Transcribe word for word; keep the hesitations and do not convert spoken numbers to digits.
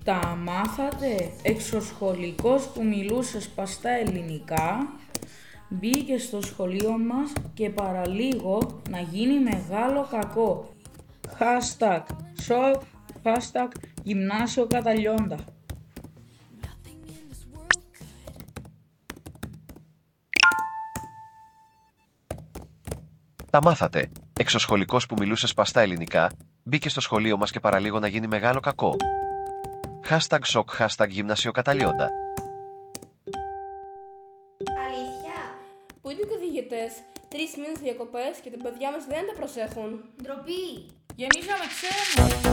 Τα μάθατε? Εξωσχολικός που μιλούσε σπαστά ελληνικά μπήκε στο σχολείο μας και παραλίγο να γίνει μεγάλο κακό. Hashtag σοκ, hashtag γυμνάσιο Καταλιόντα. Τα μάθατε. Εξωσχολικός που μιλούσε σπαστά ελληνικά μπήκε στο σχολείο μας και παραλίγο να γίνει μεγάλο κακό. Hashtag σοκ, hashtag γυμνάσιο Καταλιόντα. Αλήθεια. Πού είναι οι καθηγητές? Τρεις μήνες διακοπές και τα παιδιά μας δεν τα προσέχουν. Ντροπή. Γεμίζαμε ξένο.